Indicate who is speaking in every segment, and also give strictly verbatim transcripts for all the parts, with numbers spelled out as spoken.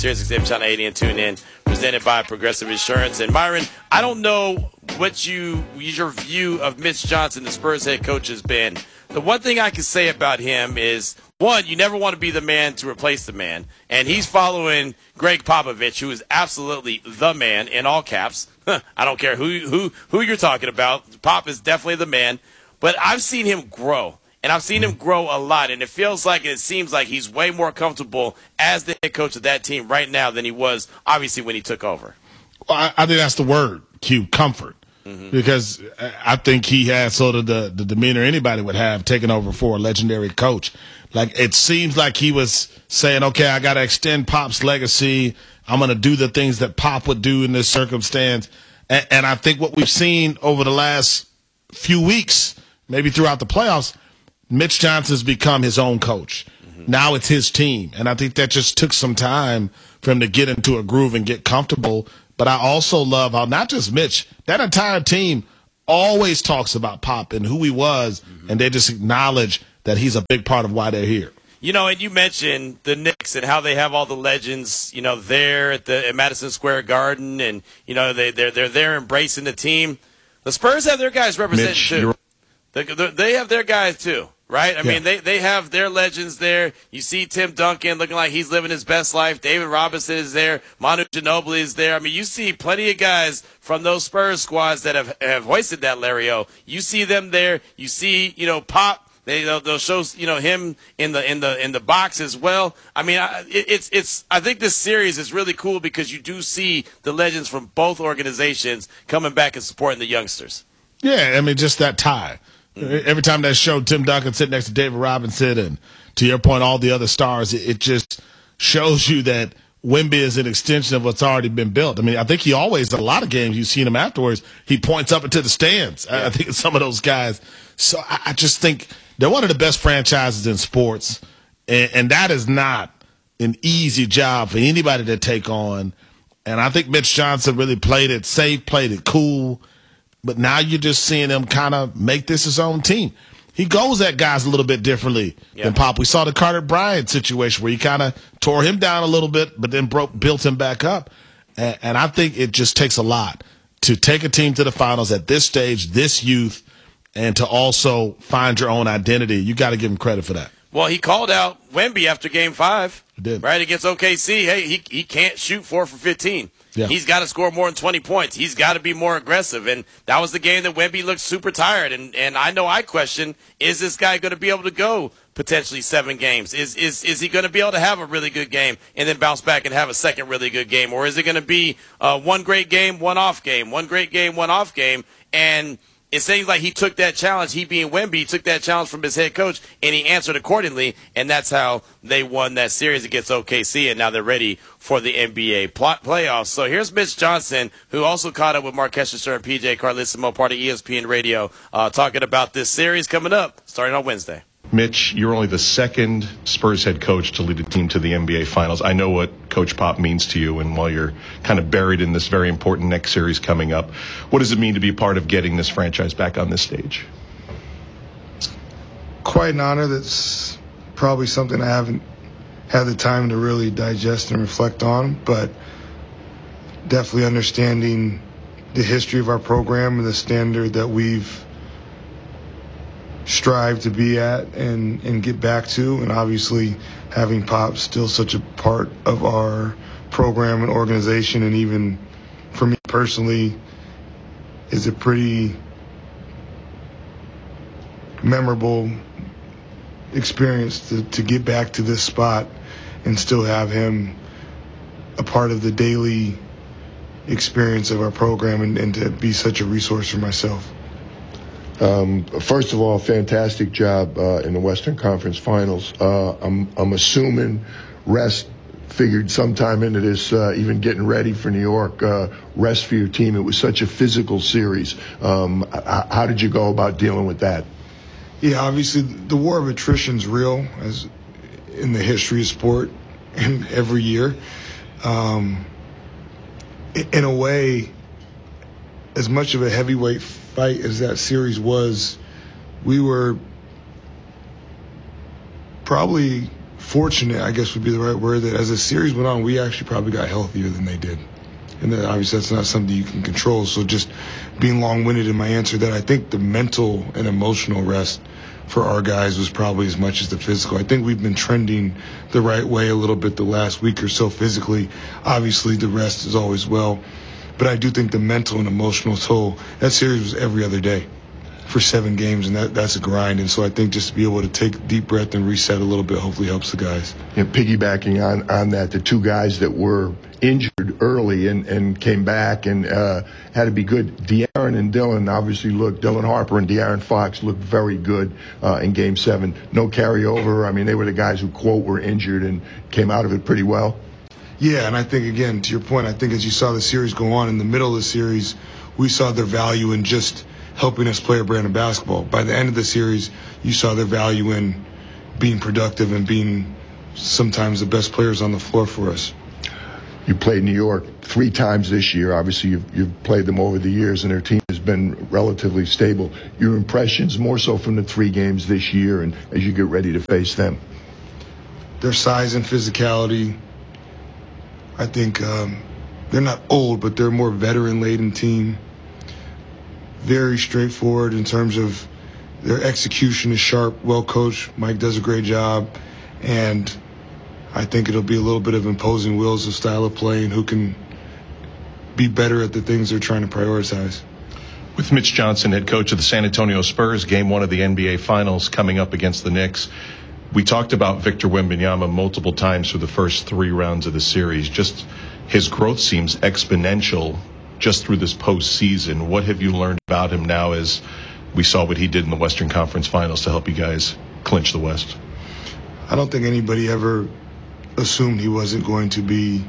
Speaker 1: SiriusXM Channel eighty and tune in, presented by Progressive Insurance. And Myron, I don't know what you your view of Mitch Johnson, the Spurs head coach, has been. The one thing I can say about him is, one, you never want to be the man to replace the man. And he's following Greg Popovich, who is absolutely the man in all caps. I don't care who who who you're talking about. Pop is definitely the man. But I've seen him grow. And I've seen him grow a lot, and it feels like, it seems like he's way more comfortable as the head coach of that team right now than he was, obviously, when he took over.
Speaker 2: Well, I, I think that's the word, Q, comfort. Mm-hmm. Because I think he has sort of the, the demeanor anybody would have taking over for a legendary coach. Like, it seems like he was saying, okay, I got to extend Pop's legacy. I'm going to do the things that Pop would do in this circumstance. And, and I think what we've seen over the last few weeks, maybe throughout the playoffs, Mitch Johnson's become his own coach. Mm-hmm. Now it's his team. And I think that just took some time for him to get into a groove and get comfortable. But I also love how not just Mitch, that entire team always talks about Pop and who he was, mm-hmm. and they just acknowledge that he's a big part of why they're here.
Speaker 1: You know, and you mentioned the Knicks and how they have all the legends, you know, there at the at Madison Square Garden, and, you know, they, they're, they're there embracing the team. The Spurs have their guys representing,
Speaker 2: Mitch,
Speaker 1: too. They, they have their guys, too. Right? I yeah. mean, they, they have their legends there. You see Tim Duncan looking like he's living his best life. David Robinson is there. Manu Ginobili is there. I mean, you see plenty of guys from those Spurs squads that have, have hoisted that Larry-O. You see them there. You see, you know, Pop. They, they'll, they'll show, you know, him in the in the in the box as well. I mean, I, it, it's it's. I think this series is really cool because you do see the legends from both organizations coming back and supporting the youngsters.
Speaker 2: Yeah, I mean, just that tie. Mm-hmm. Every time they showed Tim Duncan sitting next to David Robinson and, to your point, all the other stars, it, it just shows you that Wemby is an extension of what's already been built. I mean, I think he always, in a lot of games, you've seen him afterwards, he points up into the stands. Yeah. I, I think some of those guys. So I, I just think they're one of the best franchises in sports, and, and that is not an easy job for anybody to take on. And I think Mitch Johnson really played it safe, played it cool. But now you're just seeing him kind of make this his own team. He goes at guys a little bit differently yeah. than Pop. We saw the Carter Bryant situation where he kind of tore him down a little bit, but then broke, built him back up. And, and I think it just takes a lot to take a team to the finals at this stage, this youth, and to also find your own identity. You got to give him credit for that.
Speaker 1: Well, he called out Wemby after Game Five,
Speaker 2: he did.
Speaker 1: right against O K C. Hey, he he can't shoot four for fifteen. Yeah. He's got to score more than twenty points. He's got to be more aggressive. And that was the game that Wemby looked super tired. And and I know I question, is this guy going to be able to go potentially seven games? Is is is he going to be able to have a really good game and then bounce back and have a second really good game? Or is it going to be uh, one great game, one off game, one great game, one off game? And it seems like he took that challenge, he being Wemby, he took that challenge from his head coach, and he answered accordingly, and that's how they won that series against O K C, and now they're ready for the N B A plot playoffs. So here's Mitch Johnson, who also caught up with Mark Kesselstern and P J Carlissimo, part of E S P N Radio, uh, talking about this series coming up, starting on Wednesday.
Speaker 3: Mitch, you're only the second Spurs head coach to lead a team to the N B A Finals. I know what Coach Pop means to you, and while you're kind of buried in this very important next series coming up, what does it mean to be a part of getting this franchise back on this stage?
Speaker 4: Quite an honor. That's probably something I haven't had the time to really digest and reflect on, but definitely understanding the history of our program and the standard that we've strive to be at and, and get back to, and obviously having Pop still such a part of our program and organization, and even for me personally is a pretty memorable experience to, to get back to this spot and still have him a part of the daily experience of our program, and, and to be such a resource for myself.
Speaker 5: Um, first of all, fantastic job uh, in the Western Conference Finals. Uh, I'm, I'm assuming rest figured sometime into this, uh, even getting ready for New York, uh, rest for your team. It was such a physical series. Um, how, how did you go about dealing with that?
Speaker 4: Yeah, obviously the war of attrition is real, as in the history of sport, and every year. Um, in a way, as much of a heavyweight fight as that series was, we were probably fortunate, I guess would be the right word, that as the series went on, we actually probably got healthier than they did. And then obviously that's not something you can control. So just being long-winded in my answer, that I think the mental and emotional rest for our guys was probably as much as the physical. I think we've been trending the right way a little bit the last week or so physically. Obviously the rest is always well. But I do think the mental and emotional toll, that series was every other day for seven games, and that, that's a grind. And so I think just to be able to take a deep breath and reset a little bit hopefully helps the guys.
Speaker 5: Yeah, piggybacking on, on that, the two guys that were injured early and, and came back and uh, had to be good. De'Aaron and Dylan obviously looked, Dylan Harper and De'Aaron Fox looked very good uh, in Game seven. No carryover. I mean, they were the guys who, quote, were injured and came out of it pretty well.
Speaker 4: Yeah, and I think, again, to your point, I think as you saw the series go on, in the middle of the series, we saw their value in just helping us play a brand of basketball. By the end of the series, you saw their value in being productive and being sometimes the best players on the floor for us.
Speaker 5: You played New York three times this year. Obviously, you've, you've played them over the years, and their team has been relatively stable. Your impressions more so from the three games this year and as you get ready to face them?
Speaker 4: Their size and physicality, I think um, they're not old, but they're a more veteran-laden team. Very straightforward in terms of their execution is sharp, well coached. Mike does a great job, and I think it'll be a little bit of imposing wills of style of play and who can be better at the things they're trying to prioritize.
Speaker 3: With Mitch Johnson, head coach of the San Antonio Spurs, game one of the N B A Finals coming up against the Knicks. We talked about Victor Wembanyama multiple times for the first three rounds of the series. Just his growth seems exponential just through this postseason. What have you learned about him now as we saw what he did in the Western Conference Finals to help you guys clinch the West?
Speaker 4: I don't think anybody ever assumed he wasn't going to be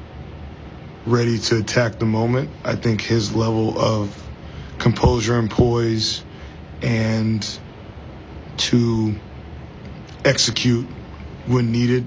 Speaker 4: ready to attack the moment. I think his level of composure and poise and to execute when needed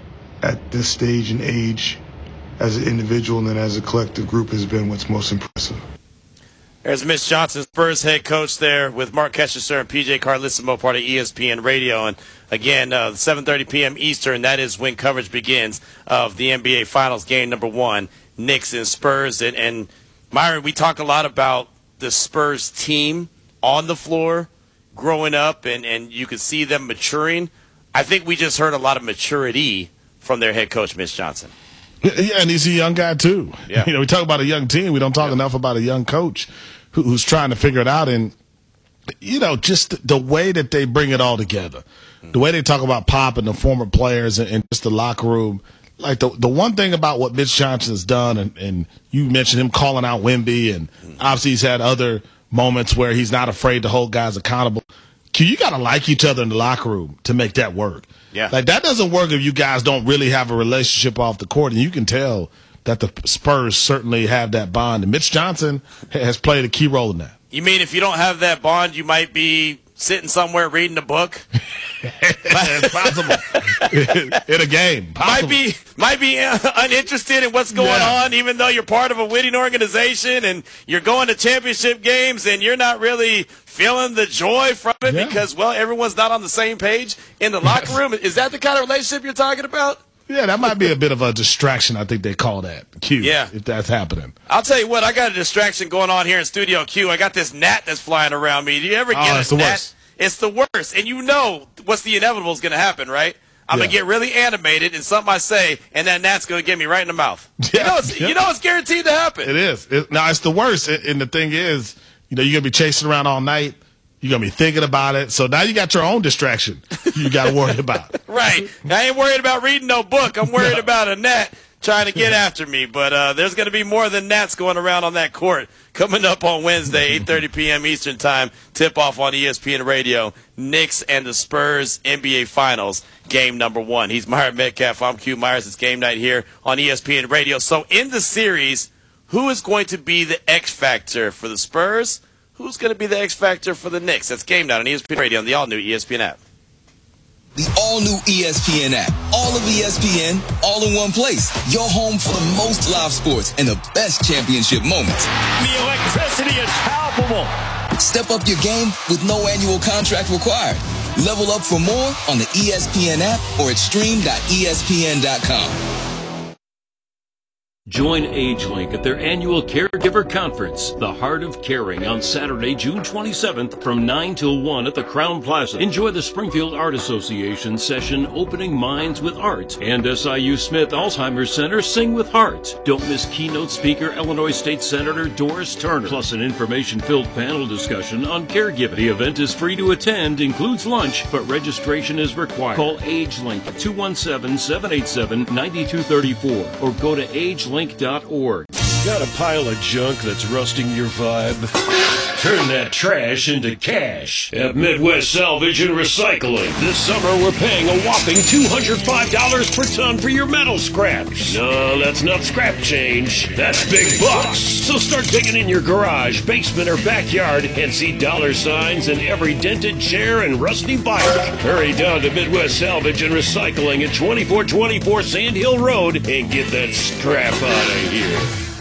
Speaker 4: at this stage and age as an individual and then as a collective group has been what's most impressive.
Speaker 1: There's Mitch Johnson, Spurs head coach there with Mark Ketchler and P J Carlissimo, part of E S P N Radio. And again, uh, seven thirty p.m. Eastern, that is when coverage begins of the N B A Finals game number one, Knicks and Spurs. And, and Myron, we talk a lot about the Spurs team on the floor growing up, and, and you could see them maturing. I think we just heard a lot of maturity from their head coach, Mitch Johnson.
Speaker 2: Yeah, and he's a young guy, too.
Speaker 1: Yeah.
Speaker 2: You know, we talk about a young team. We don't talk yeah. enough about a young coach who, who's trying to figure it out. And, you know, just the way that they bring it all together, mm-hmm. the way they talk about Pop and the former players and, and just the locker room. Like, the the one thing about what Mitch Johnson has done, and, and you mentioned him calling out Wemby, and mm-hmm. obviously he's had other moments where he's not afraid to hold guys accountable. You got to like each other in the locker room to make that work.
Speaker 1: Yeah.
Speaker 2: Like, that doesn't work if you guys don't really have a relationship off the court, and you can tell that the Spurs certainly have that bond. And Mitch Johnson has played a key role in that.
Speaker 1: You mean if you don't have that bond, you might be sitting somewhere reading a book?
Speaker 2: It's possible. In a game. Possible.
Speaker 1: Might be might be uninterested in what's going yeah. on, even though you're part of a winning organization and you're going to championship games and you're not really feeling the joy from it yeah. because, well, everyone's not on the same page in the locker room. Is that the kind of relationship you're talking about?
Speaker 2: Yeah, that might be a bit of a distraction. I think they call that Q.
Speaker 1: Yeah,
Speaker 2: if that's happening.
Speaker 1: I'll tell you what, I got a distraction going on here in Studio Q. I got this gnat that's flying around me. Do you ever get
Speaker 2: oh,
Speaker 1: a
Speaker 2: it's the
Speaker 1: gnat?
Speaker 2: Worst.
Speaker 1: It's the worst, and you know what's the inevitable is going to happen, right? I'm yeah. gonna get really animated in something I say, and that gnat's gonna get me right in the mouth. Yeah. You know, it's, yeah. you know, it's guaranteed to happen.
Speaker 2: It is. It, now, it's the worst, and the thing is, you know, you're gonna be chasing around all night. You're going to be thinking about it. So now you got your own distraction you got to worry about.
Speaker 1: Right. I ain't worried about reading no book. I'm worried
Speaker 2: no.
Speaker 1: about a gnat trying to get after me. But uh, there's going to be more than gnats going around on that court. Coming up on Wednesday, eight thirty p.m. Eastern Time, tip-off on E S P N Radio, Knicks and the Spurs N B A Finals, game number one. He's Myron Metcalf. I'm Q Myers. It's game night here on E S P N Radio. So in the series, who is going to be the X factor for the Spurs? Who's going to be the X factor for the Knicks? That's game night on E S P N Radio on the all-new E S P N app.
Speaker 6: The all-new E S P N app. All of E S P N, all in one place. Your home for the most live sports and the best championship moments.
Speaker 7: The electricity is palpable.
Speaker 6: Step up your game with no annual contract required. Level up for more on the E S P N app or at stream dot E S P N dot com.
Speaker 7: Join AgeLink at their annual Caregiver Conference, The Heart of Caring, on Saturday, June twenty-seventh from nine till one at the Crown Plaza. Enjoy the Springfield Art Association session, Opening Minds with Art, and S I U Smith Alzheimer's Center, Sing with Heart. Don't miss keynote speaker Illinois State Senator Doris Turner, plus an information-filled panel discussion on caregiving. The event is free to attend, includes lunch, but registration is required. Call AgeLink at two one seven, seven eight seven, nine two three four or go to agelink dot org.
Speaker 8: Got a pile of junk that's rusting your vibe? Turn that trash into cash at Midwest Salvage and Recycling. This summer, we're paying a whopping two hundred five dollars per ton for your metal scraps. No, that's not scrap change. That's big bucks. So start digging in your garage, basement, or backyard and see dollar signs in every dented chair and rusty bike. Hurry down to Midwest Salvage and Recycling at twenty-four twenty-four Sand Hill Road and get that scrap out of here.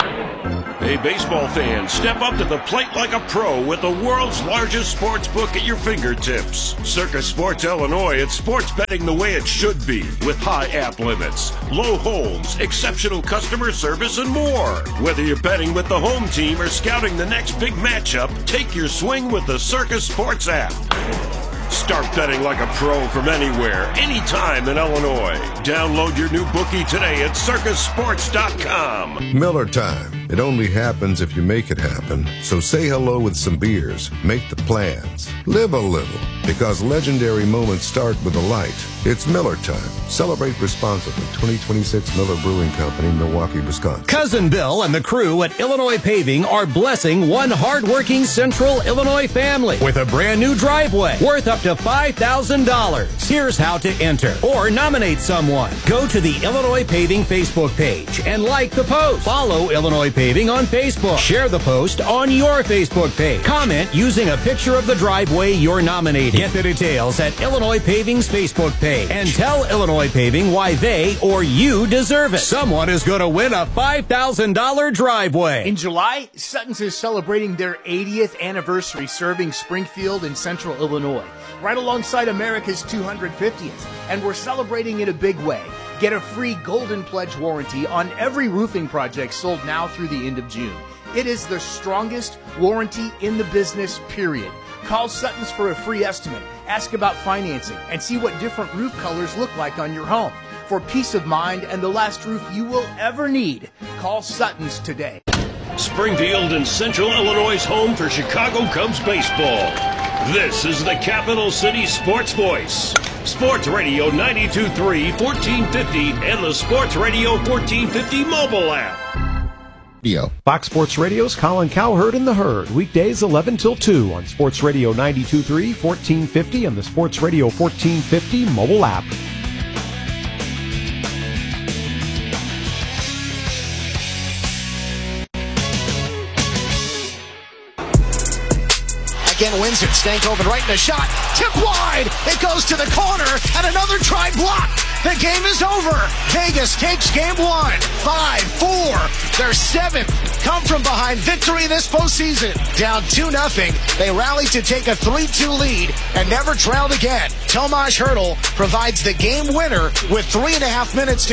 Speaker 8: Hey, baseball fans, step up to the plate like a pro with the world's largest sports book at your fingertips. Circus Sports Illinois, it's sports betting the way it should be, with high app limits, low holds, exceptional customer service, and more. Whether you're betting with the home team or scouting the next big matchup, take your swing with the Circus Sports app. Start betting like a pro from anywhere, anytime in Illinois. Download your new bookie today at circus sports dot com.
Speaker 9: Miller time. It only happens if you make it happen. So say hello with some beers. Make the plans. Live a little. Because legendary moments start with a light. It's Miller time. Celebrate responsibly. twenty twenty-six Miller Brewing Company, Milwaukee, Wisconsin.
Speaker 10: Cousin Bill and the crew at Illinois Paving are blessing one hardworking Central Illinois family with a brand new driveway worth up to five thousand dollars. Here's how to enter or nominate someone. Go to the Illinois Paving Facebook page and like the post. Follow Illinois Paving on Facebook. Share the post on your Facebook page. Comment using a picture of the driveway you're nominating. Get the details at Illinois Paving's Facebook page and tell Illinois Paving why they or you deserve it. Someone is going to win a five thousand dollars driveway.
Speaker 11: In July, Sutton's is celebrating their eightieth anniversary serving Springfield and Central Illinois, right alongside America's two hundred fiftieth, and we're celebrating in a big way. Get a free Golden Pledge warranty on every roofing project sold now through the end of June. It is the strongest warranty in the business, period. Call Sutton's for a free estimate, ask about financing, and see what different roof colors look like on your home. For peace of mind and the last roof you will ever need, call Sutton's today.
Speaker 8: Springfield and Central Illinois' home for Chicago Cubs baseball. This is the Capital City Sports Voice. Sports Radio ninety-two point three, fourteen fifty, and the Sports Radio fourteen fifty mobile app.
Speaker 12: Fox Sports Radio's Colin Cowherd and the Herd, weekdays eleven till two on Sports Radio ninety-two point three, fourteen fifty, and the Sports Radio fourteen fifty mobile app.
Speaker 13: Again, wins it. Stankoven right in the shot. Tip wide. It goes to the corner. And another try blocked. The game is over. Vegas takes game one. Five, four. Their seventh come from behind victory this postseason. Down two nothing. They rallied to take a three two lead and never trailed again. Tomas Hertl provides the game winner with three and a half minutes to